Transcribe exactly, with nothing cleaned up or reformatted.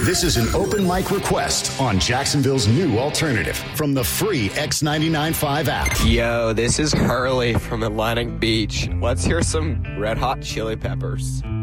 This is an open mic request on Jacksonville's new alternative from the free X ninety-nine point five app. Yo, this is Hurley from Atlantic Beach. Let's hear some Red Hot Chili Peppers.